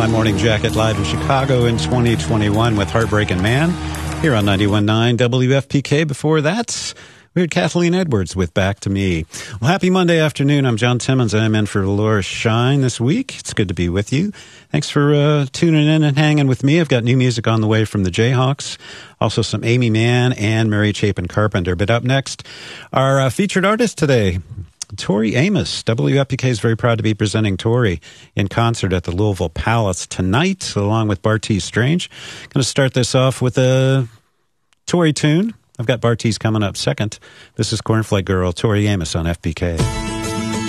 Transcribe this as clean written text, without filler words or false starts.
My Morning Jacket live in Chicago in 2021 with Heartbreaking Man here on 91.9 WFPK. Before that, we had Kathleen Edwards with Back to Me. Well, happy Monday afternoon. I'm John Timmons. I'm in for Laura Shine this week. It's good to be with you. Thanks for tuning in and hanging with me. I've got new music on the way from the Jayhawks, also some Amy Mann and Mary Chapin Carpenter. But up next, our featured artist today, Tori Amos. WFPK is very proud to be presenting Tori in concert at the Louisville Palace tonight, along with Bartees Strange. Going to start this off with a Tori tune. I've got Bartees coming up second. This is Cornflake Girl, Tori Amos on FPK.